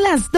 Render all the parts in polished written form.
las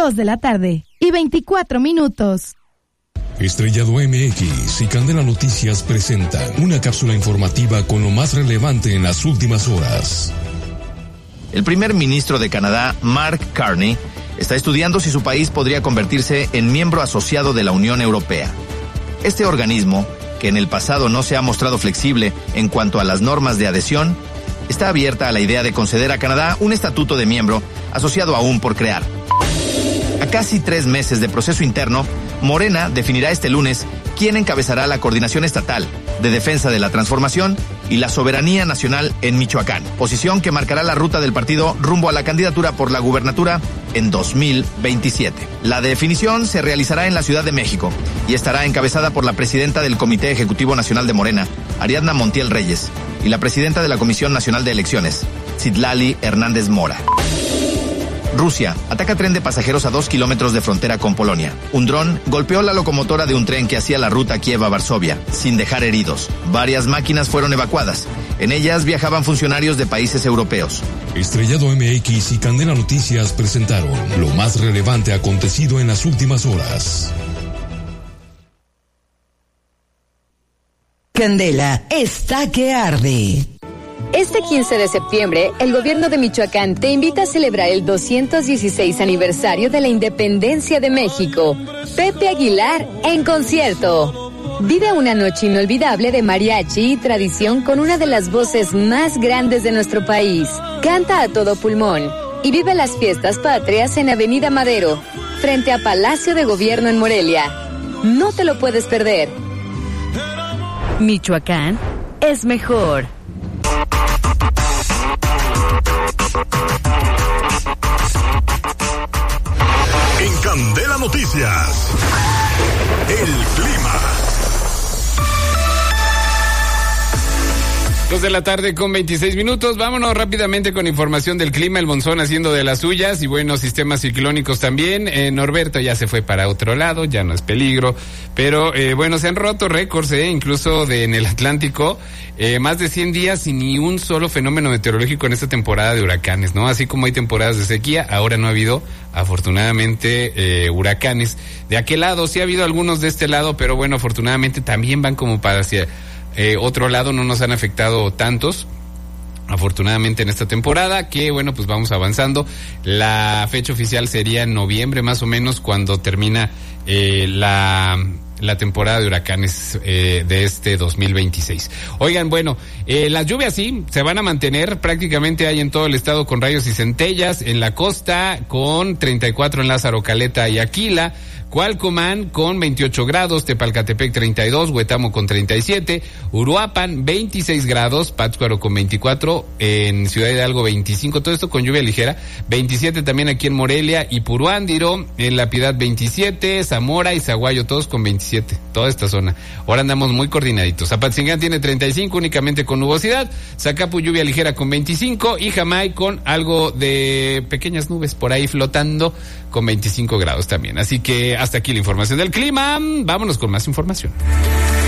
2:24 p.m. Estrellado MX y Candela Noticias presentan una cápsula informativa con lo más relevante en las últimas horas. El primer ministro de Canadá, Mark Carney, está estudiando si su país podría convertirse en miembro asociado de la Unión Europea. Este organismo, que en el pasado no se ha mostrado flexible en cuanto a las normas de adhesión, está abierta a la idea de conceder a Canadá un estatuto de miembro asociado aún por crear. A casi 3 meses de proceso interno, Morena definirá este lunes quién encabezará la coordinación estatal de defensa de la transformación y la soberanía nacional en Michoacán, posición que marcará la ruta del partido rumbo a la candidatura por la gubernatura en 2027. La definición se realizará en la Ciudad de México y estará encabezada por la presidenta del Comité Ejecutivo Nacional de Morena, Ariadna Montiel Reyes, y la presidenta de la Comisión Nacional de Elecciones, Citlali Hernández Mora. Rusia ataca tren de pasajeros a 2 kilómetros de frontera con Polonia. Un dron golpeó la locomotora de un tren que hacía la ruta Kiev a Varsovia, sin dejar heridos. Varias máquinas fueron evacuadas. En ellas viajaban funcionarios de países europeos. Estrellado MX y Candela Noticias presentaron lo más relevante acontecido en las últimas horas. Candela está que arde. Este 15 de septiembre, el gobierno de Michoacán te invita a celebrar el 216 aniversario de la independencia de México. Pepe Aguilar en concierto. Vive una noche inolvidable de mariachi y tradición con una de las voces más grandes de nuestro país. Canta a todo pulmón y vive las fiestas patrias en Avenida Madero, frente a Palacio de Gobierno en Morelia. No te lo puedes perder. Michoacán es mejor. En Candela Noticias, el clima. 2:26 p.m. Vámonos rápidamente con información del clima. El monzón haciendo de las suyas y buenos sistemas ciclónicos también. Norberto ya se fue para otro lado, ya no es peligro. Pero bueno, se han roto récords, incluso en el Atlántico. Más de 100 días sin ni un solo fenómeno meteorológico en esta temporada de huracanes, ¿no? Así como hay temporadas de sequía, ahora no ha habido, afortunadamente, huracanes. De aquel lado, sí ha habido algunos de este lado, pero bueno, afortunadamente también van como para hacia otro lado, no nos han afectado tantos, afortunadamente en esta temporada, que bueno, pues vamos avanzando. La fecha oficial sería en noviembre más o menos, cuando termina la temporada de huracanes de este 2026. Oigan, bueno, las lluvias sí se van a mantener, prácticamente hay en todo el estado con rayos y centellas, en la costa con 34 en Lázaro, Caleta y Aquila, Cualcomán con 28 grados, Tepalcatepec 32, Huetamo con 37, Uruapan 26 grados, Pátzcuaro con 24, en Ciudad Hidalgo 25, todo esto con lluvia ligera, 27 también aquí en Morelia y Puruándiro, en La Piedad 27, Zamora y Zaguayo todos con 27, toda esta zona. Ahora andamos muy coordinaditos. Apatzingán tiene 35 únicamente con nubosidad, Zacapu lluvia ligera con 25 y Jamay con algo de pequeñas nubes por ahí flotando con 25 grados también. Así que hasta aquí la información del clima. Vámonos con más información.